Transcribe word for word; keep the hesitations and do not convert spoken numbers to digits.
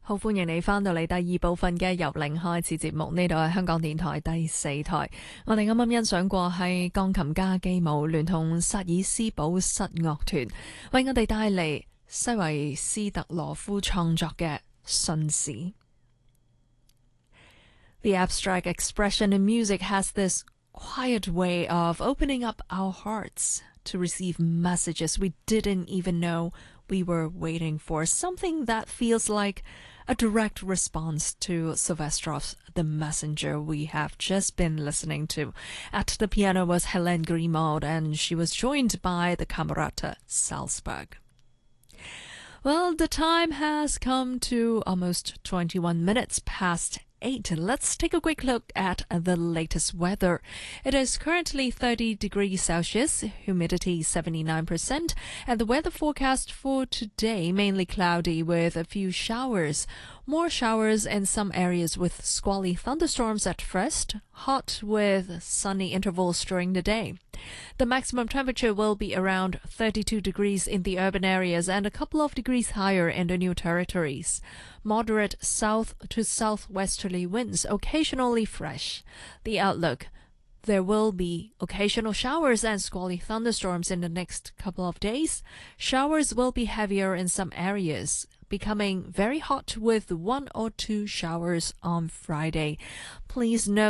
好歡迎你返到嚟第二部分嘅由零開始節目，呢度係香港電台第四台。我哋啱啱欣賞過係鋼琴家基姆聯同薩爾斯堡室樂團為我哋帶嚟西維斯特羅夫創作嘅信使。The abstract expression in music has this quiet way of opening up our hearts to receive messages we didn't even know we were waiting for, something that feels like a direct response to Silvestrov's The Messenger we have just been listening to. At the piano was Hélène Grimaud, and she was joined by the Camerata Salzburg. Well, the time has come to almost twenty-one minutes past eight. Let's take a quick look at the latest weather. It is currently thirty degrees Celsius, humidity seventy-nine percent, and the weather forecast for today mainly cloudy with a few showers. More showers in some areas with squally thunderstorms at first, hot with sunny intervals during the day. The maximum temperature will be around thirty-two degrees in the urban areas and a couple of degrees higher in the new territories. Moderate south to southwesterly winds, occasionally fresh. The outlook: there will be occasional showers and squally thunderstorms in the next couple of days. Showers will be heavier in some areas, becoming very hot with one or two showers on Friday. Please note